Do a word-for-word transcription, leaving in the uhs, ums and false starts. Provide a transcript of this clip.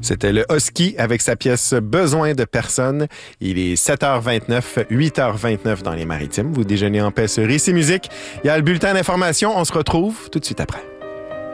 C'était le Husky avec sa pièce Besoin de personne. Il est sept heures vingt-neuf, huit heures vingt-neuf dans les Maritimes. Vous déjeunez en paix sur Ici Musique. Il y a le bulletin d'information. On se retrouve tout de suite après.